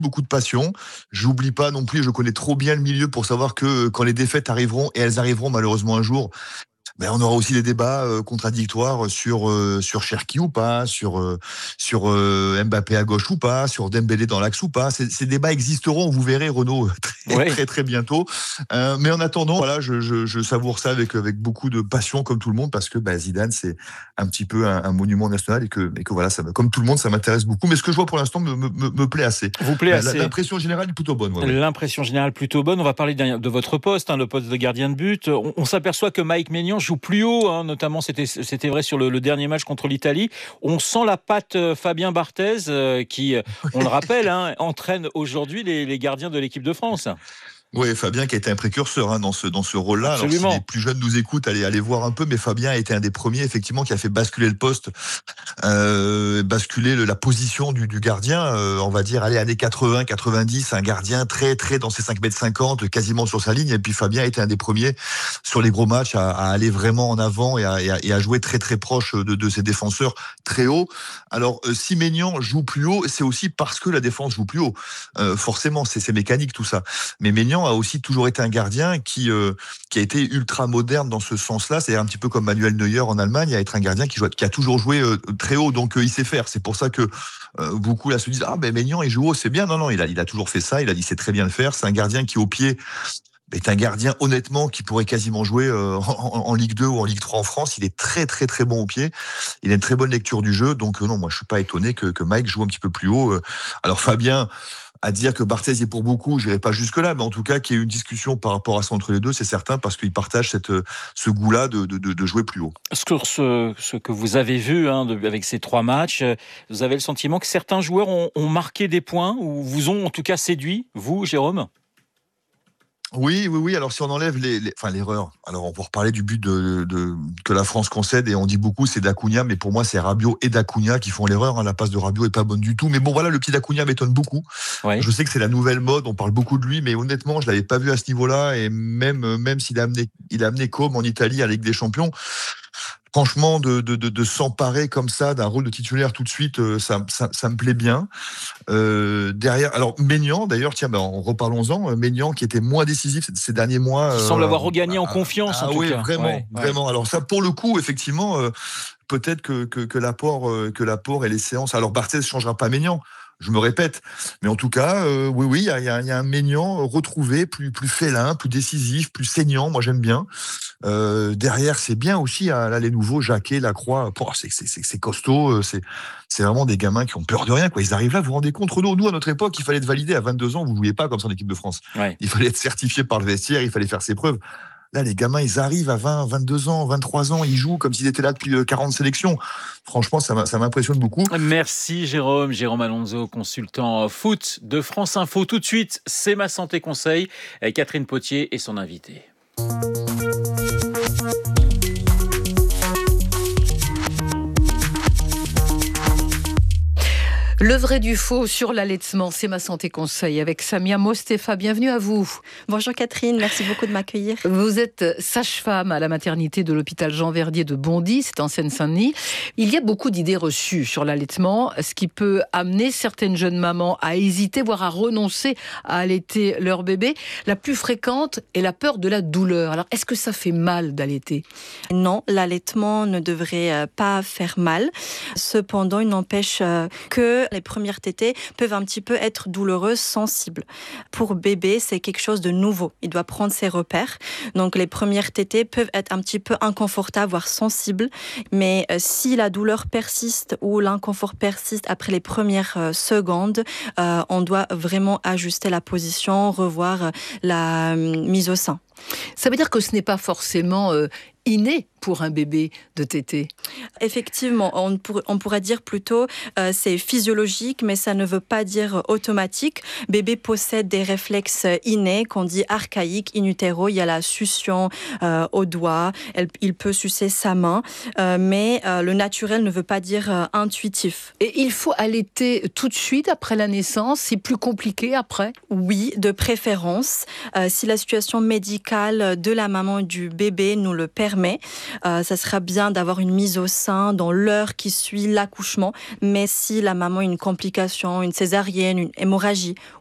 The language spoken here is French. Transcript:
beaucoup de passion. J'oublie pas non plus, je connais trop bien le milieu pour savoir que quand les défaites arriveront, et elles arriveront malheureusement un jour, on aura aussi des débats contradictoires sur Cherki ou pas, sur Mbappé à gauche ou pas, sur Dembélé dans l'axe ou pas. Ces débats existeront, vous verrez, Renaud, très très bientôt. Mais en attendant, voilà, je savoure ça avec beaucoup de passion comme tout le monde, parce que Zidane, c'est un petit peu un monument national, et que voilà, comme tout le monde, ça m'intéresse beaucoup. Mais ce que je vois pour l'instant me plaît assez. Vous plaît assez. L'impression générale est plutôt bonne. Ouais. L'impression générale plutôt bonne. On va parler de votre poste, le poste de gardien de but. On s'aperçoit que Mike Maignan joue plus haut, notamment c'était vrai sur le dernier match contre l'Italie. On sent la patte Fabien Barthez qui, on le rappelle, entraîne aujourd'hui les gardiens de l'équipe de France. Oui, Fabien qui a été un précurseur dans ce rôle-là. Absolument. Alors si les plus jeunes nous écoutent, allez voir un peu, mais Fabien a été un des premiers effectivement qui a fait basculer le poste, basculer la position du gardien, on va dire années 80, 90, un gardien très très dans ses 5,50 m, quasiment sur sa ligne, et puis Fabien a été un des premiers sur les gros matchs à aller vraiment en avant et à jouer très très proche de ses défenseurs très haut. Alors si Maignan joue plus haut, c'est aussi parce que la défense joue plus haut. Forcément, c'est mécanique tout ça. Mais Maignan a aussi toujours été un gardien qui a été ultra moderne dans ce sens-là, c'est-à-dire un petit peu comme Manuel Neuer en Allemagne, à être un gardien qui a toujours joué très haut, donc il sait faire. C'est pour ça que beaucoup là se disent Maignan il joue haut, c'est bien. Non, il a toujours fait ça, il sait très bien le faire. C'est un gardien qui au pied est un gardien honnêtement qui pourrait quasiment jouer en Ligue 2 ou en Ligue 3 en France. Il est très très très bon au pied, il a une très bonne lecture du jeu, donc non, moi je suis pas étonné que Mike joue un petit peu plus haut. Alors Fabien, à dire que Barthez est pour beaucoup, j'irai pas jusque-là, mais en tout cas qu'il y ait une discussion par rapport à ça entre les deux, c'est certain, parce qu'ils partagent ce goût-là de jouer plus haut. Ce que vous avez vu avec ces 3 matchs, vous avez le sentiment que certains joueurs ont marqué des points, ou vous ont en tout cas séduit, vous, Jérôme ? Oui. Alors si on enlève l'erreur, alors on peut reparler du but que la France concède, et on dit beaucoup c'est d'Acuna, mais pour moi c'est Rabiot et d'Acuna qui font l'erreur. La passe de Rabiot est pas bonne du tout, mais bon voilà, le petit d'Acuna m'étonne beaucoup. Oui. Je sais que c'est la nouvelle mode, on parle beaucoup de lui, mais honnêtement je l'avais pas vu à ce niveau-là, et même s'il a amené Comme en Italie à la Ligue des Champions. Franchement, de s'emparer comme ça d'un rôle de titulaire tout de suite, ça me plaît bien. Derrière, alors Maignan, d'ailleurs, reparlons-en. Maignan qui était moins décisif ces derniers mois. Il semble avoir regagné en confiance, en tout cas. Vraiment. Alors ça, pour le coup, effectivement, peut-être que l'apport et les séances. Alors Barthez ne changera pas Maignan. Je me répète, mais en tout cas, oui, il y a un Maignan retrouvé, plus félin, plus décisif, plus saignant. Moi, j'aime bien. Derrière, c'est bien aussi les nouveaux Jacquet, Lacroix. C'est costaud. C'est vraiment des gamins qui ont peur de rien, quoi. Ils arrivent là, vous vous rendez compte, Renaud, nous à notre époque, il fallait être validé à 22 ans. Vous ne jouiez pas comme ça en équipe de France. Ouais. Il fallait être certifié par le vestiaire, il fallait faire ses preuves. Là, les gamins, ils arrivent à 20, 22 ans, 23 ans, ils jouent comme s'ils étaient là depuis 40 sélections. Franchement, ça m'impressionne beaucoup. Merci Jérôme Alonso, consultant foot de France Info. Tout de suite, c'est Ma Santé Conseil. Catherine Potier et son invité. Le vrai du faux sur l'allaitement, c'est Ma Santé Conseil avec Samia Mostefa. Bienvenue à vous. Bonjour Catherine, merci beaucoup de m'accueillir. Vous êtes sage-femme à la maternité de l'hôpital Jean Verdier de Bondy, c'est en Seine-Saint-Denis. Il y a beaucoup d'idées reçues sur l'allaitement, ce qui peut amener certaines jeunes mamans à hésiter, voire à renoncer à allaiter leur bébé. La plus fréquente est la peur de la douleur. Alors, est-ce que ça fait mal d'allaiter ? Non, l'allaitement ne devrait pas faire mal. Cependant, il n'empêche que les premières tétées peuvent un petit peu être douloureuses, sensibles. Pour bébé, c'est quelque chose de nouveau. Il doit prendre ses repères. Donc, les premières tétées peuvent être un petit peu inconfortables, voire sensibles. Mais si la douleur persiste ou l'inconfort persiste après les premières secondes, on doit vraiment ajuster la position, revoir la mise au sein. Ça veut dire que ce n'est pas forcément inné pour un bébé de téter. Effectivement, on pourrait dire plutôt c'est physiologique, mais ça ne veut pas dire automatique. Bébé possède des réflexes innés, qu'on dit archaïques, in utero. Il y a la succion au doigt, il peut sucer sa main, mais le naturel ne veut pas dire intuitif. Et il faut allaiter tout de suite après la naissance, c'est plus compliqué après ? Oui, de préférence, si la situation médicale de la maman et du bébé nous le permet. Ça sera bien d'avoir une mise au sein dans l'heure qui suit l'accouchement. Mais si la maman a une complication, une césarienne, une hémorragie